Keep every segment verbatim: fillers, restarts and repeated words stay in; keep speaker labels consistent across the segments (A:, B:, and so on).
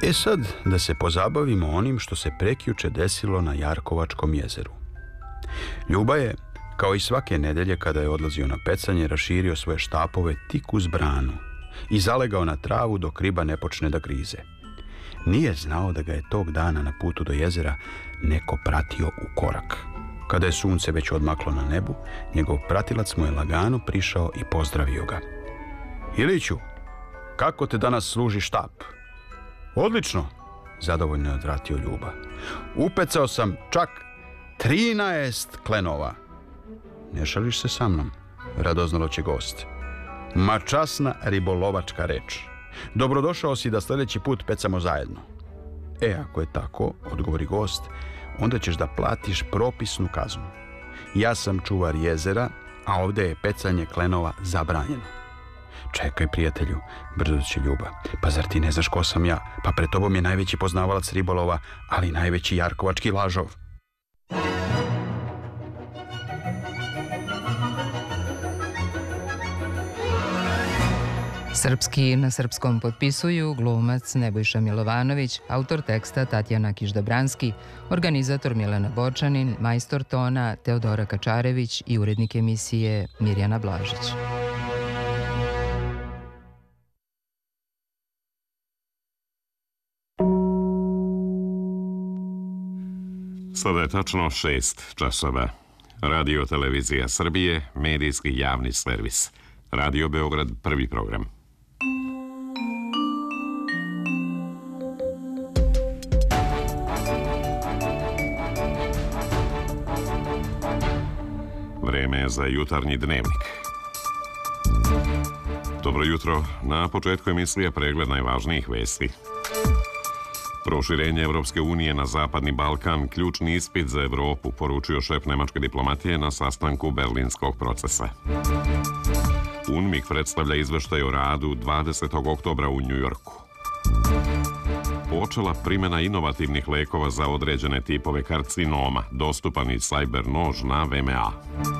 A: E sad da se pozabavimo onim što se prekjuče desilo na Jarkovačkom jezeru. Ljuba je, kao i svake nedelje kada je odlazio na pecanje, raširio svoje štapove tik uz branu i zalegao na travu dok riba ne počne da grize. Nije znao da ga je tog dana na putu do jezera neko pratio u korak. Kada je sunce već odmaklo na nebu, njegov pratilac mu je lagano prišao i pozdravio ga. Iliću, kako te danas služi štap? Odlično, zadovoljno je odvratio Ljuba. Upecao sam čak trinaest klenova. Ne šališ se sa mnom, radoznalo će gost. Ma časna ribolovačka reč. Dobrodošao si da sljedeći put pecamo zajedno. E, ako je tako, odgovori gost, onda ćeš da platiš propisnu kaznu. Ja sam čuvar jezera, a ovdje je pecanje klenova zabranjeno. Čekaj, prijatelju, brzo će Ljuba. Pa zar ti ne znaš ko sam ja? Pa pred tobom je najveći poznavalac ribolova, ali najveći jarkovački lažov.
B: Srpski na srpskom potpisuju glumac Nebojša Milovanović, autor teksta Tatjana Kiš-Dobranski, organizator Milena Borčanin, majstor tona Teodora Kačarević i urednik emisije Mirjana Blažić.
C: Sada je tačno šest časova. Radio Televizija Srbije, medijski javni servis. Radio Beograd, prvi program. Vreme je za jutarnji dnevnik. Dobro jutro. Na početku emisije pregled najvažnijih vesti. Proširenje Evropske unije na Zapadni Balkan, ključni ispit za Evropu, poručio šef nemačke diplomatije na sastanku berlinskog procesa. UNMIK predstavlja izveštaj o radu dvadesetog oktobra u Njujorku. Počela primjena inovativnih lekova za određene tipove karcinoma, dostupan i cyber nož na V M A.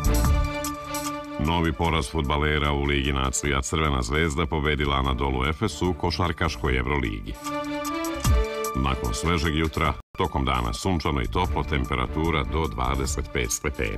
C: Novi poraz fudbalera u Ligi nacija, Crvena zvezda pobedila Anadolu Efes u košarkaškoj Evroligi. Nakon svežeg jutra, tokom dana sunčano i toplo, temperatura do dvadeset pet stepeni.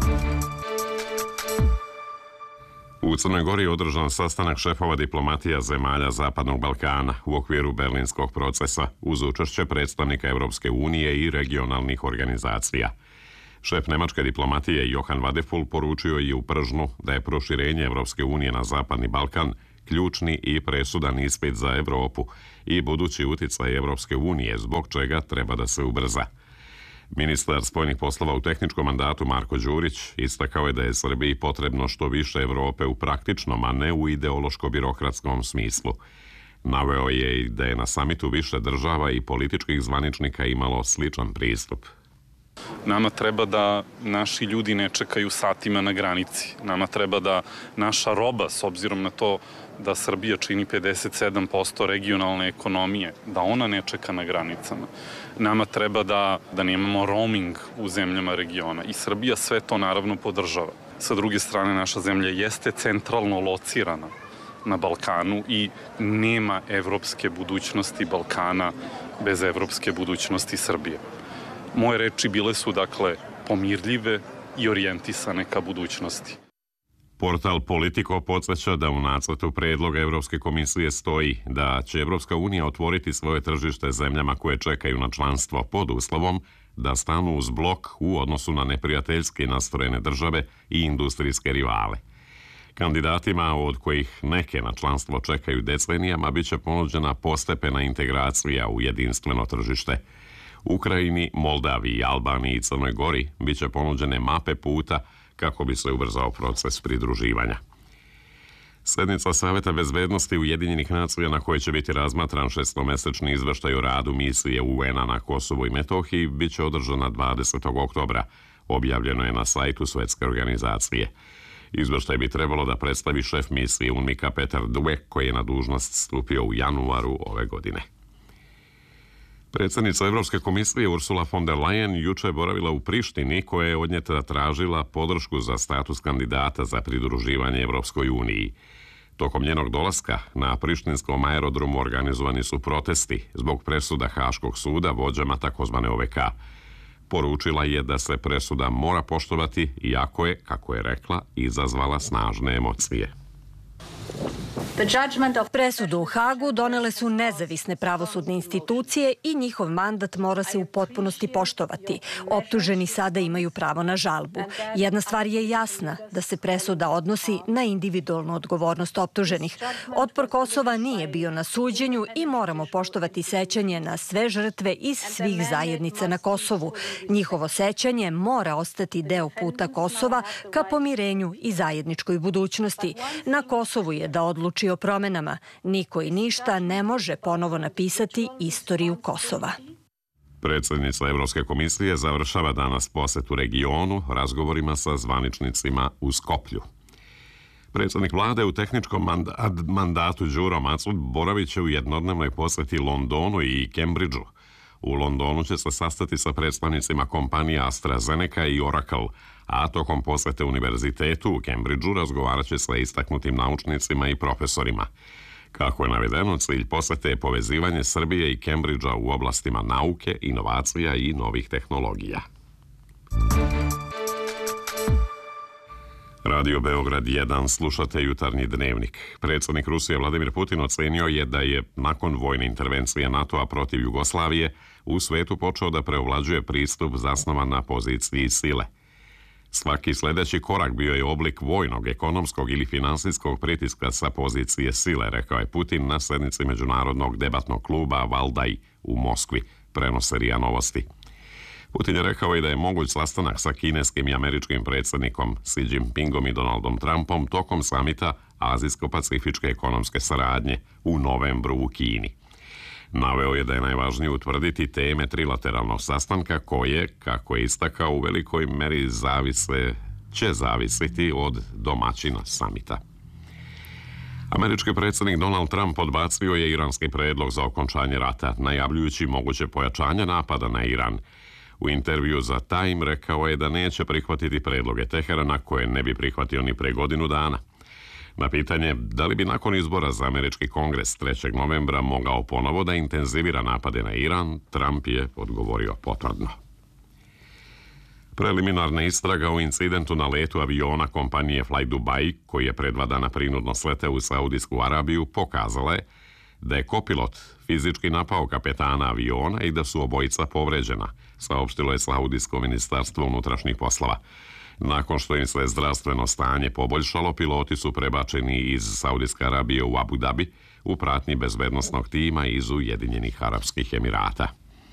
C: U Crnoj Gori je održan sastanak šefova diplomatija zemalja Zapadnog Balkana u okviru berlinskog procesa uz učešće predstavnika Evropske unije i regionalnih organizacija. Šef nemačke diplomatije Johan Vadeful poručio je u Pržnu da je proširenje Evropske unije na Zapadni Balkan ključni i presudan ispit za Evropu i budući uticaj Evropske unije, zbog čega treba da se ubrza. Ministar spoljnih poslova u tehničkom mandatu Marko Đurić istakao je da je Srbiji potrebno što više Evrope u praktičnom, a ne u ideološko-birokratskom smislu. Naveo je i da je na samitu više država i političkih zvaničnika imalo sličan pristup.
D: Nama treba da naši ljudi ne čekaju satima na granici. Nama treba da naša roba, s obzirom na to da Srbija čini pedeset sedam posto regionalne ekonomije, da ona ne čeka na granicama. Nama treba da, da nemamo roaming u zemljama regiona i Srbija sve to naravno podržava. Sa druge strane, naša zemlja jeste centralno locirana na Balkanu i nema evropske budućnosti Balkana bez evropske budućnosti Srbije. Moje reči bile su, dakle, pomirljive i orijentisane ka budućnosti.
C: Portal Politico podsjeća da u nacrtu predloga Evropske komisije stoji da će Evropska unija otvoriti svoje tržište zemljama koje čekaju na članstvo pod uslovom da stanu uz blok u odnosu na neprijateljski nastrojene države i industrijske rivale. Kandidatima, od kojih neke na članstvo čekaju decenijama, bit će ponuđena postepena integracija u jedinstveno tržište. Ukrajini, Moldaviji, Albaniji i Crnoj Gori bit će ponuđene mape puta kako bi se ubrzao proces pridruživanja. Sednica Saveta bezbednosti Ujedinjenih nacija na kojoj će biti razmatran šestomesečni izveštaj o radu misije U N-a na Kosovu i Metohiji bit će održana dvadesetog oktobra. Objavljeno je na sajtu Svetske organizacije. Izveštaj bi trebalo da predstavi šef misije UNMIK-a Petar Dweck, koji je na dužnost stupio u januaru ove godine. Predsjednica Evropske komisije Ursula von der Leyen juče je boravila u Prištini, koja je od nje tražila podršku za status kandidata za pridruživanje Evropskoj uniji. Tokom njenog dolaska na prištinskom aerodromu organizovani su protesti zbog presuda Haškog suda vođama takozvane O V K. Poručila je da se presuda mora poštovati, iako je, kako je rekla, izazvala snažne emocije.
E: Presudu u Hagu donele su nezavisne pravosudne institucije i njihov mandat mora se u potpunosti poštovati. Optuženi sada imaju pravo na žalbu. Jedna stvar je jasna, da se presuda odnosi na individualnu odgovornost optuženih. Otpor Kosova nije bio na suđenju i moramo poštovati sećanje na sve žrtve iz svih zajednica na Kosovu. Njihovo sećanje mora ostati deo puta Kosova ka pomirenju i zajedničkoj budućnosti. Na Kosovu je da odluči o promenama. Niko i ništa ne može ponovo napisati istoriju Kosova.
C: Predsjednica Evropske komisije završava danas posjet u regionu razgovorima sa zvaničnicima u Skoplju. Predsjednik vlade u tehničkom mandatu Đuro Macul boravit će u jednodnevnoj posjeti Londonu i Cambridgeu. U Londonu će se sastati sa predstavnicima kompanija AstraZeneca i Oracle, a tokom posjete univerzitetu u Cambridgeu razgovarat će sa istaknutim naučnicima i profesorima. Kako je navedeno, cilj posjete je povezivanje Srbije i Cambridgea u oblastima nauke, inovacija i novih tehnologija. Radio Beograd jedan, slušate Jutarnji dnevnik. Predsjednik Rusije Vladimir Putin ocenio je da je nakon vojne intervencije NATO-a protiv Jugoslavije u svetu počeo da preovlađuje pristup zasnovan na poziciji sile. Svaki sljedeći korak bio je oblik vojnog, ekonomskog ili finansijskog pritiska sa pozicije sile, rekao je Putin na sednici Međunarodnog debatnog kluba Valdaj u Moskvi, prenose R I A Novosti. Putin je rekao i da je moguć sastanak sa kineskim i američkim predsjednikom Xi Jinpingom i Donaldom Trumpom tokom samita Azijsko-pacifičke ekonomske saradnje u novembru u Kini. Naveo je da je najvažnije utvrditi teme trilateralnog sastanka koje, kako je istakao, u velikoj meri zavise, će zavisiti od domaćina samita. Američki predsjednik Donald Trump odbacio je iranski predlog za okončanje rata, najavljujući moguće pojačanje napada na Iran. U intervju za Time rekao je da neće prihvatiti predloge Teherana koje ne bi prihvatio ni pre godinu dana. Na pitanje da li bi nakon izbora za američki kongres trećeg novembra mogao ponovo da intenzivira napade na Iran, Trump je odgovorio potvrdno. Preliminarna istraga o incidentu na letu aviona kompanije Fly Dubai, koji je pre dva dana prinudno sleteo u Saudijsku Arabiju, pokazala je da je kopilot fizički napao kapetana aviona i da su obojica povređena, saopštilo je Saudijsko ministarstvo unutrašnjih poslova. Nakon što im se zdravstveno stanje poboljšalo, piloti su prebačeni iz Saudijske Arabije u Abu Dhabi u pratnji bezbednosnog tima iz Ujedinjenih Arapskih Emirata.